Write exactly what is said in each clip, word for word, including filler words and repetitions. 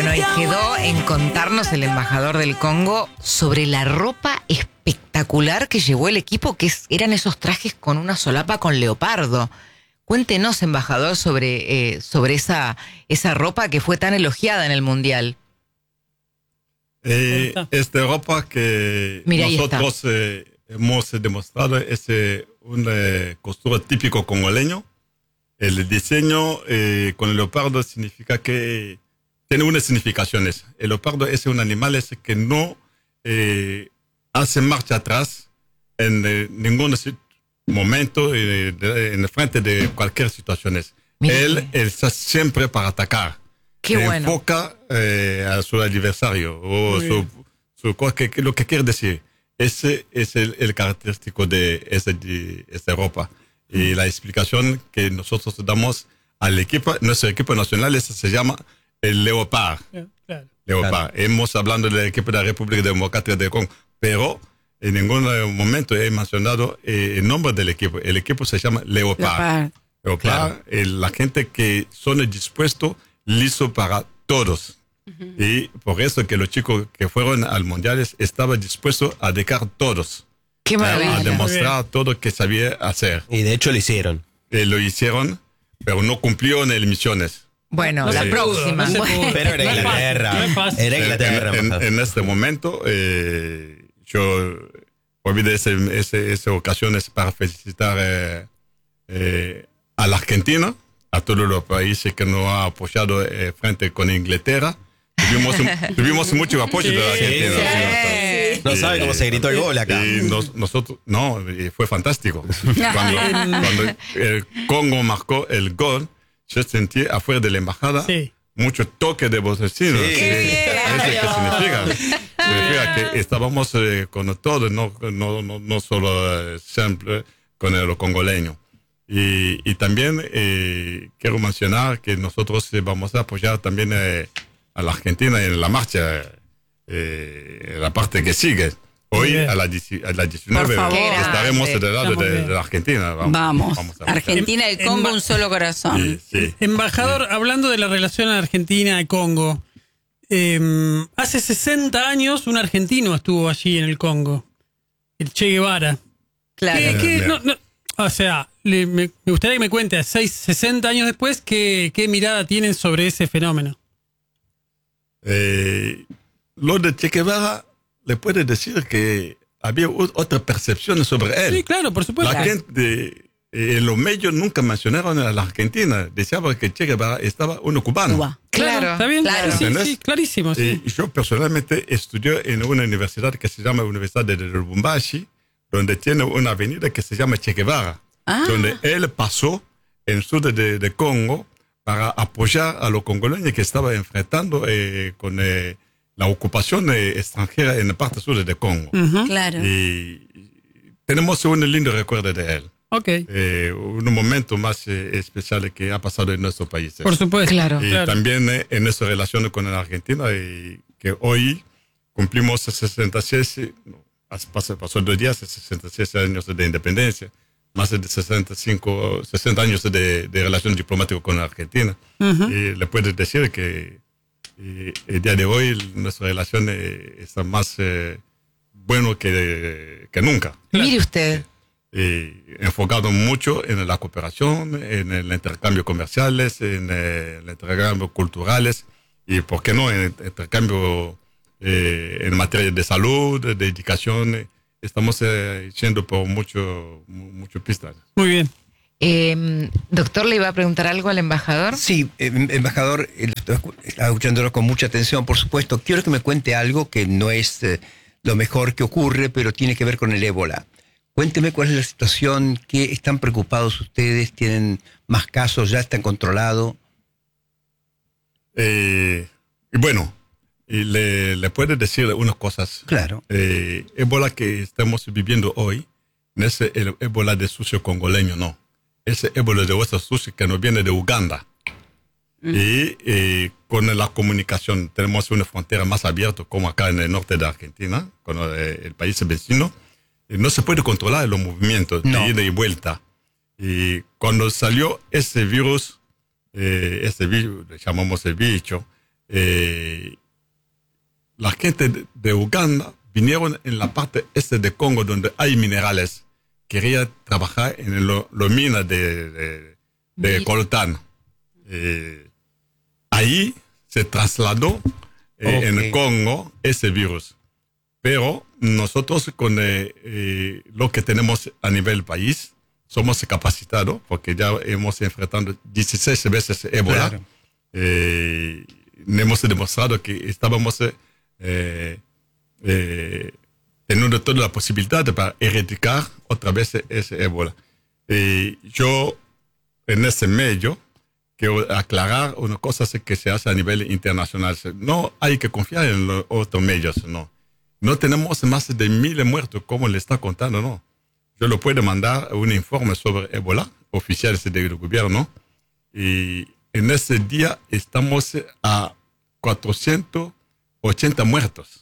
Bueno, y quedó en contarnos el embajador del Congo sobre la ropa espectacular que llevó el equipo, que es, eran esos trajes con una solapa con leopardo. Cuéntenos, embajador, sobre, eh, sobre esa, esa ropa que fue tan elogiada en el Mundial. Eh, esta ropa que Mira, nosotros eh, hemos demostrado es eh, una eh, costura típico congoleño. El diseño eh, con el leopardo significa que tiene unas significaciones. El leopardo es un animal ese que no eh, hace marcha atrás en eh, ningún momento eh, de, en el frente de cualquier situación. Él, él está siempre para atacar. Qué Se bueno. enfoca eh, a su adversario o su, su, que, que, lo que quiere decir. Ese es el, el característico de esa de, esa ropa. Y la explicación que nosotros damos al equipo, nuestro equipo nacional, ese se llama el Leopard. Claro. Leopard. Claro. Hemos hablado del equipo de la República Democrática del Congo, pero en ningún momento he mencionado eh, el nombre del equipo. El equipo se llama Leopard. Leopard. Leopard. Claro. Eh, la gente que son dispuestos, listo para todos. Uh-huh. Y por eso que los chicos que fueron al Mundial estaban dispuestos a dejar todos. Qué maravilla. A demostrar todo lo que sabía hacer. Y de hecho lo hicieron. Eh, lo hicieron, pero no cumplieron en misiones. Bueno, No la se próxima. pudo, no se pudo. Pero era No es Inglaterra. fácil, no es fácil. Era Inglaterra. En, en, embajador. en este momento, eh, yo olvidé esa ese, ese ocasión es para felicitar eh, eh, a la Argentina, a todos los países que nos han apoyado eh, frente con Inglaterra. Tuvimos, tuvimos mucho apoyo Sí, de la Argentina. sí, Sí, sí. No sabe cómo se gritó el gol acá. Y nos, nosotros, no, y fue fantástico. Cuando, cuando el Congo marcó el gol, yo sentí afuera de la embajada Sí. mucho toque de bocecinos. Sí. Sí. ¿Eso qué significa? Significa que estábamos eh, con todos, no, no, no, no solo eh, siempre con el congoleño. Y, y también eh, quiero mencionar que nosotros eh, vamos a apoyar también eh, a la Argentina en la marcha, eh, la parte que sigue. Hoy a las la diecinueve Por favor. estaremos del lado Estamos de, bien. de la Argentina. Vamos, Vamos. vamos a Argentina y el Congo, En- un solo corazón. Sí, sí. Embajador, hablando de la relación Argentina y Congo, eh, hace sesenta años un argentino estuvo allí en el Congo, el Che Guevara. Claro. ¿Qué- qué- Bien. no, no, o sea, le- me, me gustaría que me cuente a seis, sesenta años después qué, qué mirada tienen sobre ese fenómeno. Eh, lo de Che Guevara le puede decir que había u- otra percepción sobre él. Sí, claro, por supuesto. La gente eh, en los medios nunca mencionaron a la Argentina. Decían que Che Guevara estaba uno cubano. Cuba. Claro, ¿Está bien? claro. Sí, sí, ¿Entendés? sí, clarísimo. Sí. Y yo personalmente estudié en una universidad que se llama Universidad de Lubumbashi, donde tiene una avenida que se llama Che Guevara, Ah. donde él pasó en el sur de, de Congo para apoyar a los congoleños que estaban enfrentando eh, con eh, la ocupación eh, extranjera en la parte sur de Congo. Ujú. Claro. Y tenemos un lindo recuerdo de él. Ok, Eh, un momento más eh, especial que ha pasado en nuestro país. por supuesto. Claro. Y claro. también eh, en nuestra relación con la Argentina, y que hoy cumplimos sesenta y seis, eh, no, pasó, pasó dos días, sesenta y seis años de independencia, más de sesenta y cinco, sesenta años de, de relación diplomática con la Argentina. Ujú. Y le puedo decir que eh, el día de hoy nuestra relación eh, está más eh, bueno que, que nunca. Mire usted. Eh, enfocado mucho en la cooperación, en el intercambio comerciales, en eh, el intercambio culturales y, ¿por qué no?, en el intercambio eh, en materia de salud, de educación. Eh, estamos eh, yendo por mucho, mu- mucho pistas. Muy bien. Eh, doctor, ¿le iba a preguntar algo al embajador? Sí, eh, embajador, eh, estoy escu- estaba escuchándolo con mucha atención, por supuesto. Quiero que me cuente algo que no es eh, lo mejor que ocurre, pero tiene que ver con el ébola. Cuénteme cuál es la situación, qué están preocupados ustedes, tienen más casos, ya están controlados. Eh, y bueno, y le, le puedo decir unas cosas. Claro. Eh, ébola que estamos viviendo hoy no es el ébola de sucio congoleño, no. Es el ébola de hueso sucio que nos viene de Uganda. Mm. Y eh, con la comunicación tenemos una frontera más abierta como acá en el norte de Argentina, con el, el país vecino. Y no se puede controlar los movimientos No. de ida y vuelta. Y cuando salió ese virus, eh, ese virus, le llamamos el bicho, eh, la gente de, de Uganda vinieron en la parte este de Congo donde hay minerales. Quería trabajar en lo, lo mina de, de, de coltán. Eh, ahí se trasladó eh, Okay. en el Congo ese virus. Pero nosotros con eh, eh, lo que tenemos a nivel país, somos capacitados porque ya hemos enfrentado dieciséis veces ébola. Claro. Eh, hemos demostrado que estábamos eh, eh, teniendo toda la posibilidad para erradicar otra vez ese ébola. Eh, yo, en ese medio, quiero aclarar una cosa que se hace a nivel internacional. No hay que confiar en los otros medios, no. No tenemos más de mil muertos, como le está contando, no. Yo le puedo mandar un informe sobre ébola, oficiales del gobierno, y en ese día estamos a cuatrocientos ochenta muertos.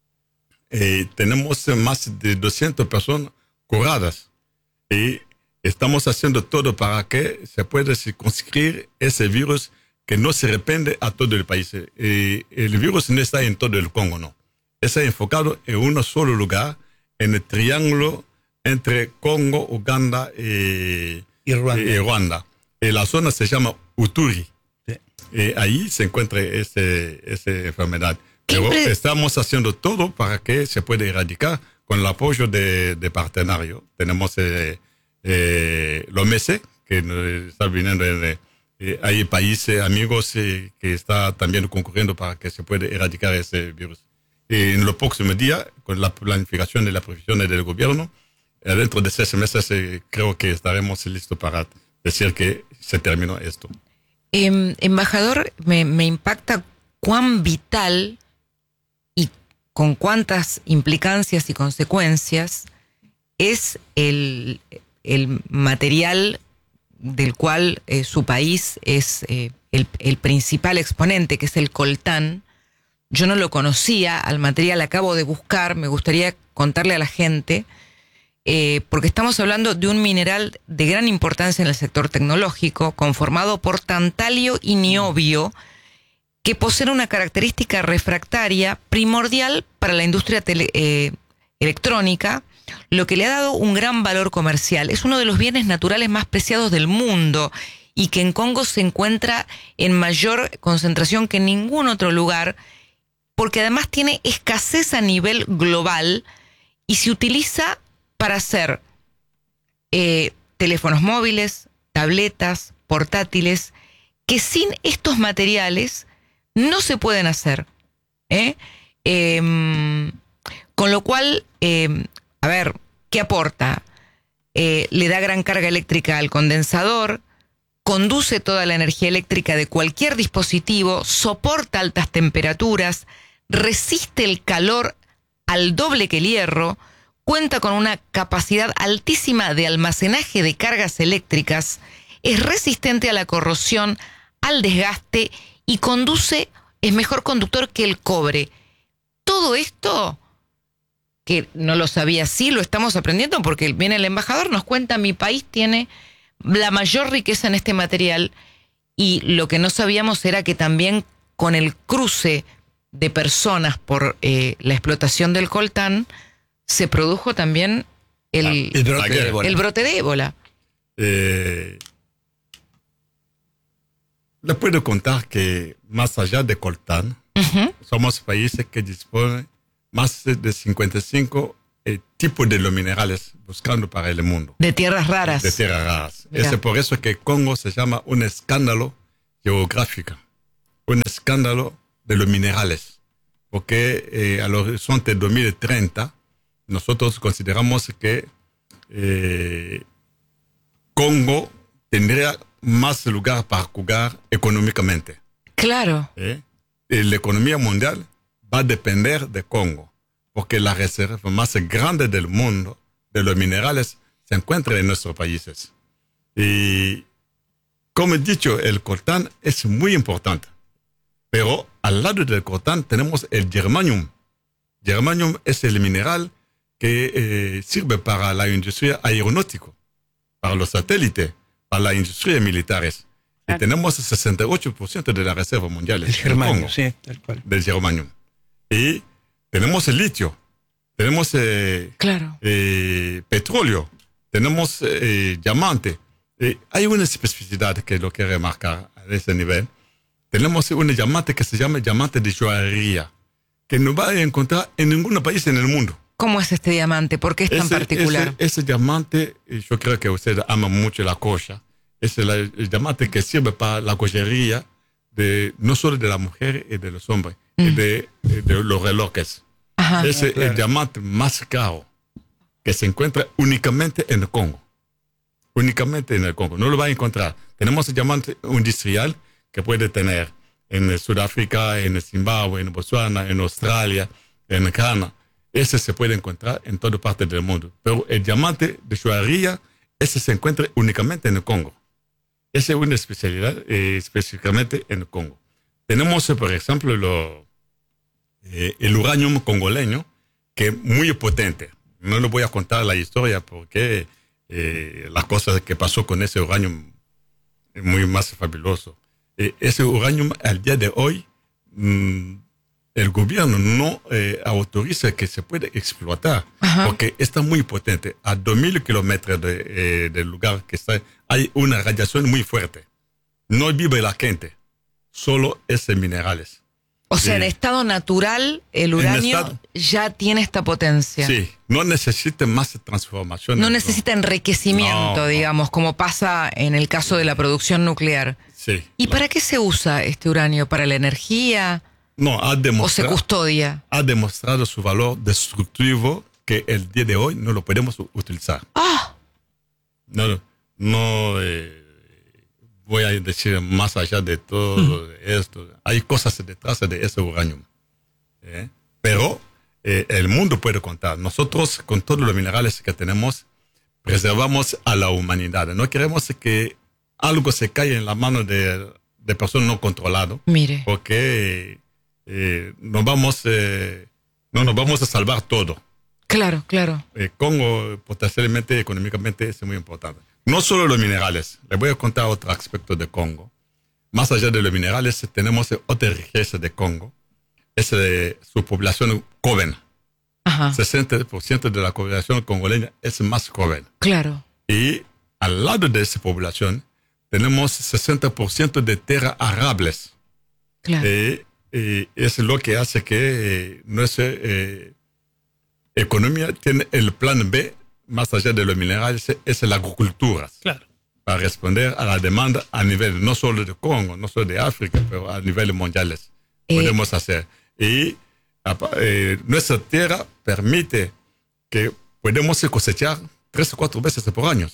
Eh, tenemos más de doscientas personas curadas. Y estamos haciendo todo para que se pueda circunscribir ese virus que no se repende a todo el país. Eh, el virus no está en todo el Congo, no. Está enfocado en un solo lugar, en el triángulo entre Congo, Uganda y, Y Ruanda. y Ruanda. Y la zona se llama Uturi. Sí. Eh, ahí se encuentra ese, esa enfermedad. Pero impre- estamos haciendo todo para que se pueda erradicar con el apoyo de, de partenario. Tenemos eh, eh, el O M S, que nos está viniendo. En, eh, hay países amigos eh, que están también concurriendo para que se pueda erradicar ese virus. Y en los próximos días, con la planificación y las previsiones del gobierno, eh, dentro de seis meses eh, creo que estaremos listos para decir que se terminó esto. Em, embajador, me, me impacta cuán vital y con cuántas implicancias y consecuencias es el, el material del cual eh, su país es eh, el, el principal exponente, que es el coltán. Yo no lo conocía, al material acabo de buscar, me gustaría contarle a la gente, eh, porque estamos hablando de un mineral de gran importancia en el sector tecnológico, conformado por tantalio y niobio, que posee una característica refractaria primordial para la industria tele, eh, electrónica, lo que le ha dado un gran valor comercial. Es uno de los bienes naturales más preciados del mundo y que en Congo se encuentra en mayor concentración que en ningún otro lugar, porque además tiene escasez a nivel global y se utiliza para hacer eh, teléfonos móviles, tabletas, portátiles, que sin estos materiales no se pueden hacer. ¿eh? Eh, con lo cual, eh, a ver, ¿qué aporta? Eh, le da gran carga eléctrica al condensador, conduce toda la energía eléctrica de cualquier dispositivo, soporta altas temperaturas, resiste el calor al doble que el hierro, cuenta con una capacidad altísima de almacenaje de cargas eléctricas, es resistente a la corrosión, al desgaste y conduce, es mejor conductor que el cobre. Todo esto, que no lo sabía, sí lo estamos aprendiendo porque viene el embajador, nos cuenta, mi país tiene la mayor riqueza en este material, y lo que no sabíamos era que también con el cruce de personas por eh, la explotación del coltán, se produjo también el, Ah, El brote La de guerra. ébola. el brote de ébola. Eh, le puedo contar que más allá de coltán, Ujú. somos países que disponen más de cincuenta y cinco eh, tipos de los minerales buscando para el mundo. De tierras raras. De tierras raras. Mira. Es por eso que Congo se llama un escándalo geográfico, un escándalo de los minerales, porque eh, al horizonte dos mil treinta nosotros consideramos que eh, Congo tendría más lugar para jugar económicamente. Claro. ¿eh? Y la economía mundial va a depender de Congo, porque la reserva más grande del mundo de los minerales se encuentra en nuestros países. Y como he dicho, el coltán es muy importante, pero al lado del coltán tenemos el germanium. Germanium es el mineral que eh, sirve para la industria aeronáutica, para los satélites, para las industrias militares. Y tenemos el sesenta y ocho por ciento de las reservas mundiales. El en germanio, Congo, sí, tal cual. del germanio. Y tenemos el litio, tenemos eh, Claro. eh, petróleo, tenemos eh, diamante. Eh, hay una especificidad que lo quiero remarcar a ese nivel. Tenemos un diamante que se llama diamante de joyería, que no va a encontrar en ningún país en el mundo. ¿Cómo es este diamante? ¿Por qué es tan Ese, particular? ese, ese diamante, eh, yo creo que usted ama mucho la colla. Es el, el diamante que sirve para la joyería, de, no solo de la mujer y de los hombres, Mm. y de, de los relojes. Ajá. Es Ah, claro. el diamante más caro que se encuentra únicamente en el Congo. Únicamente en el Congo. No lo va a encontrar. Tenemos el diamante industrial que puede tener en Sudáfrica, en Zimbabue, en Botswana, en Australia, en Ghana. Ese se puede encontrar en todas partes del mundo. Pero el diamante de joyería, ese se encuentra únicamente en el Congo. Esa es una especialidad eh, específicamente en el Congo. Tenemos, eh, por ejemplo, lo, eh, el uranio congoleño, que es muy potente. No le voy a contar la historia porque eh, las cosas que pasó con ese uranio es muy más fabuloso. Eh, ese uranio, al día de hoy, mmm, el gobierno no eh, autoriza que se pueda explotar. Ajá. Porque está muy potente. A dos mil kilómetros de, eh, del lugar que está, hay una radiación muy fuerte. No vive la gente, solo esos minerales. O sea, Sí. en estado natural, el uranio estado- ya tiene esta potencia. Sí, no necesita más transformación. No necesita enriquecimiento, No, no. digamos, como pasa en el caso de la producción nuclear. Sí. ¿Y para qué se usa este uranio? ¿Para la energía No, ha o se demostrado, custodia? ha demostrado su valor destructivo que el día de hoy no lo podemos u- utilizar. ¡Ah! No, no eh, voy a decir más allá de todo esto. Hay cosas detrás de ese uranio. ¿eh? Pero eh, el mundo puede contar. Nosotros, con todos los minerales que tenemos, preservamos a la humanidad. No queremos que algo se caiga en la mano de, de personas no controladas, Mire. porque eh, nos vamos, eh, no nos vamos a salvar todo. Claro, claro. Eh, Congo, potencialmente, económicamente, es muy importante. No solo los minerales. Les voy a contar otro aspecto de Congo. Más allá de los minerales, tenemos otra riqueza de Congo. Es eh, su población joven. Ajá. sesenta por ciento de la población congoleña es más joven. Claro. Y al lado de esa población, tenemos sesenta por ciento de tierras arables. Claro. Eh, eh, es lo que hace que eh, nuestra eh, economía tiene el plan B, más allá de los minerales, es la agricultura. Claro. Para responder a la demanda a nivel no solo de Congo, no solo de África, pero a nivel mundiales. Eh. Podemos hacer. Y apa- eh, nuestra tierra permite que podemos cosechar tres o cuatro veces por año.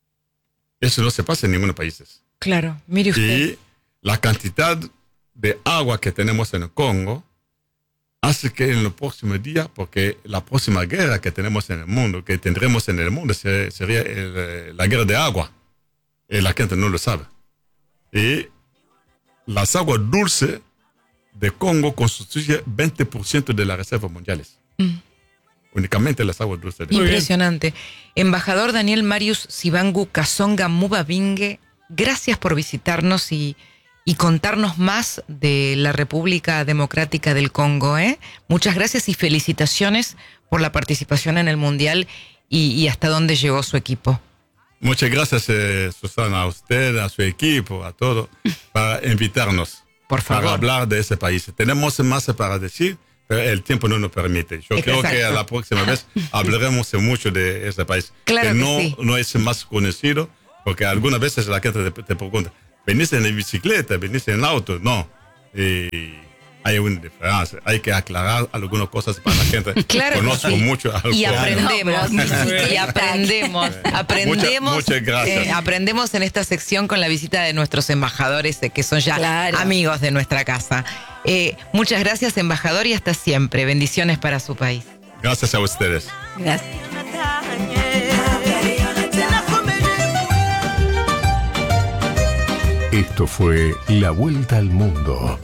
Eso no se pasa en ningún país. Claro. Mire usted. Y la cantidad de agua que tenemos en el Congo hace que en los próximos días, porque la próxima guerra que tenemos en el mundo, que tendremos en el mundo, se- sería el- la guerra de agua. Y la gente no lo sabe. Y las aguas dulces de Congo constituyen veinte por ciento de las reservas mundiales. Mm. Únicamente las aguas dulces. De Muy bien. Impresionante. Embajador Daniel Marius Sibangu Kasonga Mubabingue, gracias por visitarnos y, y contarnos más de la República Democrática del Congo. ¿eh? Muchas gracias y felicitaciones por la participación en el Mundial y, y hasta dónde llegó su equipo. Muchas gracias, eh, Susana, a usted, a su equipo, a todo, para invitarnos. Por favor. Para hablar de ese país. Tenemos más para decir, pero el tiempo no nos permite. Yo creo Exacto. que a la próxima vez hablaremos mucho de ese país. Claro que no, sí. no es más conocido, porque algunas veces la gente te, te pregunta, ¿venís en bicicleta? ¿Venís en auto? No. Y hay una diferencia. Hay que aclarar algunas cosas para la gente. Claro que Conozco sí. mucho al Y Congo. aprendemos, No, pero- y aprendemos, aprendemos, Muchas- muchas gracias. eh, aprendemos en esta sección con la visita de nuestros embajadores, eh, que son ya Claro. amigos de nuestra casa. Eh, muchas gracias, embajador, y hasta siempre. Bendiciones para su país. Gracias a ustedes. Gracias. Esto fue La Vuelta al Mundo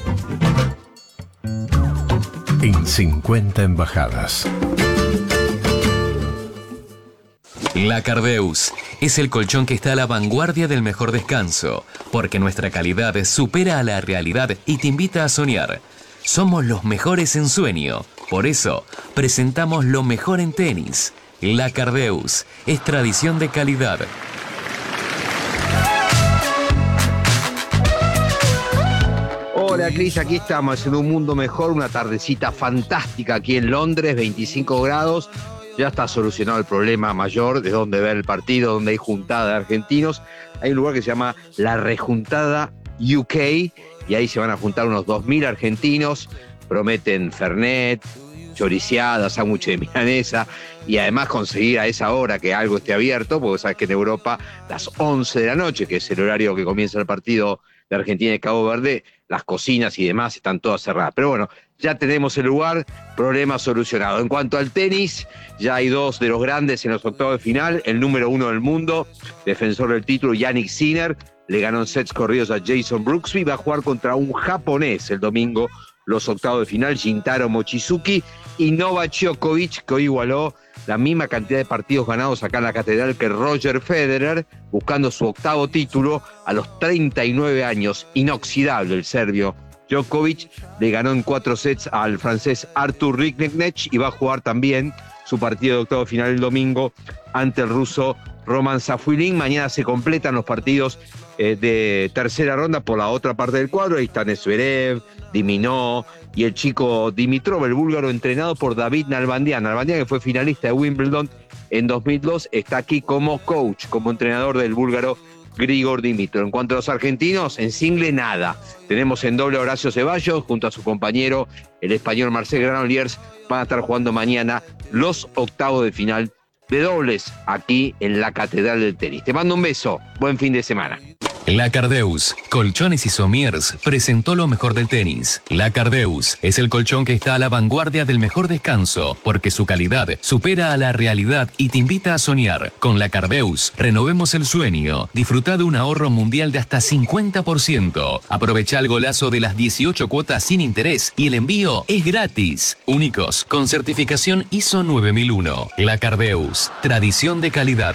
en cincuenta embajadas. La Cardeus, es el colchón que está a la vanguardia del mejor descanso, porque nuestra calidad supera a la realidad y te invita a soñar. Somos los mejores en sueño, por eso presentamos lo mejor en tenis. La Cardeus es tradición de calidad. Hola Cris, aquí estamos en un mundo mejor, una tardecita fantástica aquí en Londres, veinticinco grados. Ya está solucionado el problema mayor de dónde ver el partido, donde hay juntada de argentinos. Hay un lugar que se llama La Rejuntada U K y ahí se van a juntar unos dos mil argentinos. Prometen fernet, choriciada, sándwich de milanesa y además conseguir a esa hora que algo esté abierto, porque sabes que en Europa las once de la noche, que es el horario que comienza el partido de Argentina y Cabo Verde, las cocinas y demás están todas cerradas. Pero bueno, ya tenemos el lugar, problema solucionado. En cuanto al tenis, ya hay dos de los grandes en los octavos de final. El número uno del mundo, defensor del título, Jannik Sinner, le ganó en sets corridos a Jason Brooksby. Va a jugar contra un japonés el domingo, los octavos de final, Shintaro Mochizuki, y Novak Djokovic, que hoy igualó la misma cantidad de partidos ganados acá en la catedral que Roger Federer, buscando su octavo título a los treinta y nueve años, inoxidable el serbio. Djokovic le ganó en cuatro sets al francés Arthur Riknech y va a jugar también su partido de octavo final el domingo ante el ruso Roman Safiullin. Mañana se completan los partidos eh, de tercera ronda por la otra parte del cuadro. Ahí están Zverev, Diminó y el chico Dimitrov, el búlgaro, entrenado por David Nalbandian. Nalbandian, que fue finalista de Wimbledon en dos mil dos, está aquí como coach, como entrenador del búlgaro Grigor Dimitrov. En cuanto a los argentinos, en single nada. Tenemos en doble Horacio Ceballos junto a su compañero, el español Marcel Granollers. Van a estar jugando mañana los octavos de final de dobles aquí en la Catedral del Tenis. Te mando un beso. Buen fin de semana. La Cardeus, Colchones y Somiers, presentó lo mejor del tenis. La Cardeus es el colchón que está a la vanguardia del mejor descanso, porque su calidad supera a la realidad y te invita a soñar. Con La Cardeus, renovemos el sueño. Disfruta de un ahorro mundial de hasta cincuenta por ciento. Aprovecha el golazo de las dieciocho cuotas sin interés y el envío es gratis. Únicos, con certificación I S O nueve mil uno. La Cardeus, tradición de calidad.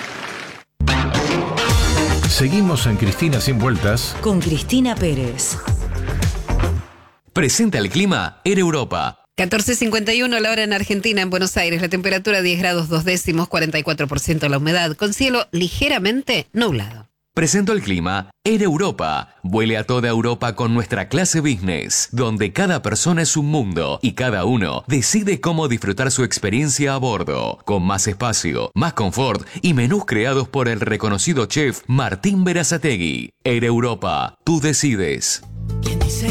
Seguimos en Cristina Sin Vueltas con Cristina Pérez. Presenta el clima Air Europa. catorce cincuenta y uno la hora en Argentina, en Buenos Aires. La temperatura diez grados dos décimos, cuarenta y cuatro por ciento la humedad, con cielo ligeramente nublado. Presento el clima Air Europa. Vuele a toda Europa con nuestra clase business, donde cada persona es un mundo y cada uno decide cómo disfrutar su experiencia a bordo, con más espacio, más confort y menús creados por el reconocido chef Martín Berazategui. Air Europa, tú decides. ¿Quién dice